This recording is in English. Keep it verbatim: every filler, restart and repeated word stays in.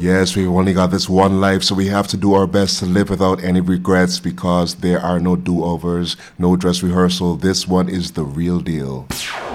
Yes, we've only got this one life, so we have to do our best to live without any regrets because there are no do-overs, no dress rehearsal. This one is the real deal.